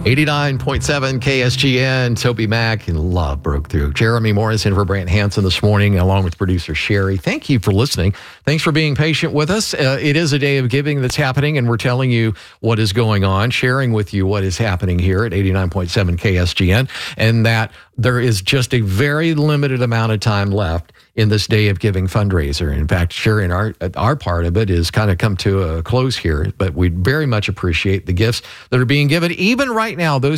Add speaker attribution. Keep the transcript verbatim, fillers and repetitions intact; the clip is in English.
Speaker 1: eighty-nine point seven K S G N, Toby Mac, and Love broke through. Jeremy Morrison for Brant Hansen this morning, along with producer Sherry. Thank you for listening. Thanks for being patient with us. Uh, it is a day of giving that's happening, and we're telling you what is going on, sharing with you what is happening here at eighty-nine point seven K S G N, and that there is just a very limited amount of time left in this Day of Giving fundraiser. In fact, Sherry and our, our part of it is kind of come to a close here, but we very much appreciate the gifts that are being given. Even right now, those